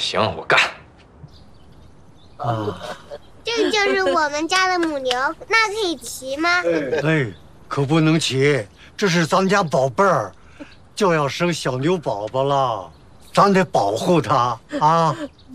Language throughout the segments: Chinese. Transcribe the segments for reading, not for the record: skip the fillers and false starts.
行，我干。 啊， 这就是我们家的母牛，那可以骑吗？ 哎，可不能骑，这是咱家宝贝儿，就要生小牛宝宝了，咱得保护它啊。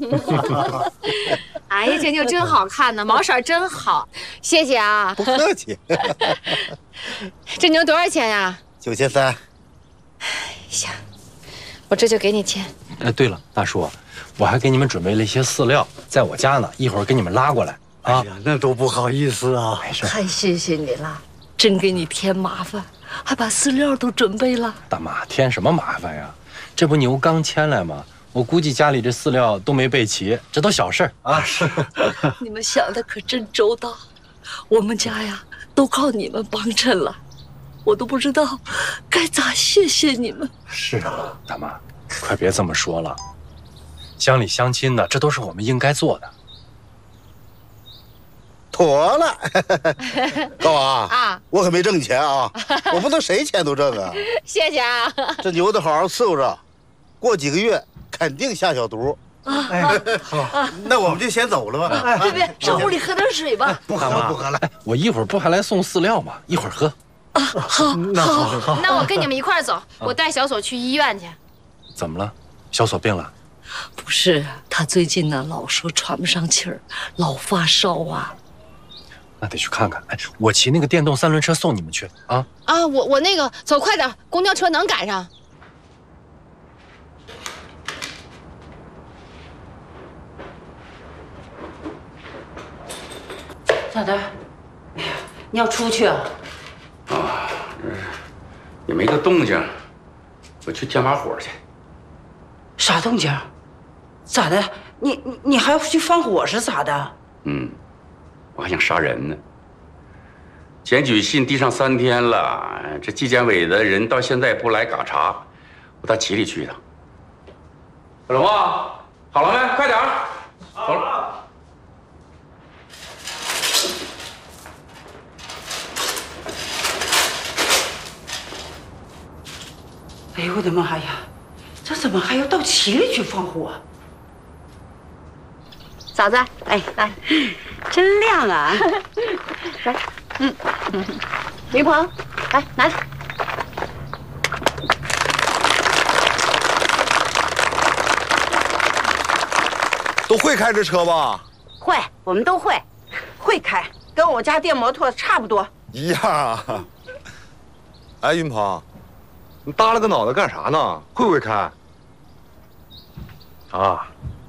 哎呀，这牛真好看呢，毛色真好，谢谢啊。 不客气。 这牛多少钱呀 9300。 行，我这就给你钱。 哎，对了，大叔，我还给你们准备了一些饲料，在我家呢，一会儿给你们拉过来啊。 哎呀，那都不好意思啊。 没事， 太谢谢你了，真给你添麻烦，还把饲料都准备了。 大妈添什么麻烦呀？这不牛刚牵来吗？我估计家里这饲料都没备齐，这都小事儿啊。是， 你们想的可真周到，我们家呀都靠你们帮衬了，我都不知道该咋谢谢你们。 是啊，大妈，快别这么说了，乡里乡亲的，这都是我们应该做的。 妥了，大娃啊， 我可没挣你钱啊，我不能谁钱都挣啊。 谢谢啊。 这牛得好好伺候着，过几个月肯定下小犊。 哎，好， 那我们就先走了吧。 别，上屋里喝点水吧。 不喝了，不喝了。 我一会儿不还来送饲料吗？一会儿喝。 好， 那好， 那我跟你们一块儿走，我带小锁去医院去。 怎么了？小锁病了？ 不是，他最近呢老说喘不上气儿，老发烧啊。 那得去看看。哎，我骑那个电动3轮车送你们去啊。 啊，我那个走快点，公交车能赶上。 咋的？哎呀，你要出去啊？ 啊，也没个动静，我去见把火去。 啥动静？咋的？你还要去放火是咋的？ 嗯，我还想杀人呢。检举信递上3天了，这纪检委的人到现在不来嘎查，我到齐里去一趟。小龙啊，好了没？快点儿！好了。 哎呦我的妈呀，这怎么还要到齐里去放火？ 嫂子，哎，来，真亮啊！来，于鹏，来拿着。 都会开这车吧？ 会，我们都会。 会开，跟我家电摩托差不多。 一样啊。哎，云鹏，你耷拉个脑袋干啥呢？会不会开？啊，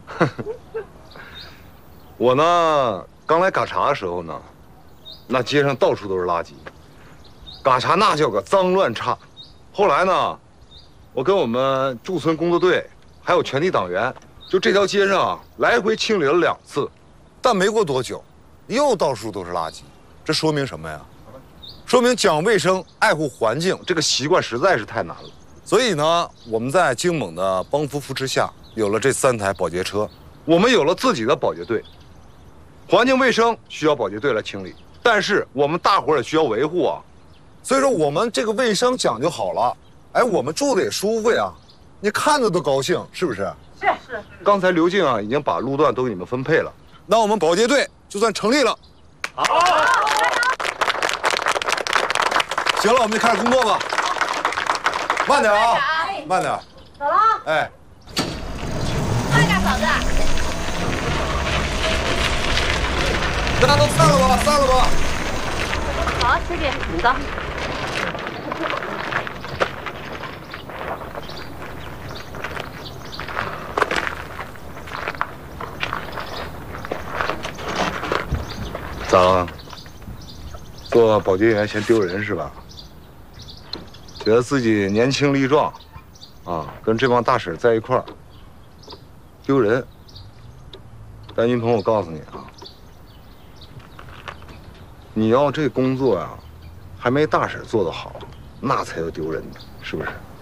我呢，刚来嘎查的时候呢，那街上到处都是垃圾，嘎查那叫个脏乱差。后来呢，我跟我们驻村工作队还有全体党员，就这条街上来回清理了2次，但没过多久，又到处都是垃圾。这说明什么呀？说明讲卫生、爱护环境这个习惯实在是太难了。所以呢，我们在京猛的帮扶扶持下，有了这3台保洁车，我们有了自己的保洁队。环境卫生需要保洁队来清理，但是我们大伙儿也需要维护啊。所以说，我们这个卫生讲究好了，哎，我们住的也舒服呀，你看着都高兴，是不是？ 是。 刚才刘静啊，已经把路段都给你们分配了，那我们保洁队就算成立了。好。行了，我们就开始工作吧。慢点啊，慢点。 走了。 哎， 快点，嫂子。 大家都散了吧，散了吧。 好，师姐，你走。 咋了？做保洁员嫌丢人是吧？觉得自己年轻力壮，啊，跟这帮大婶在一块儿丢人。但云鹏，我告诉你啊，你要这工作啊，还没大婶做得好，那才叫丢人呢，是不是？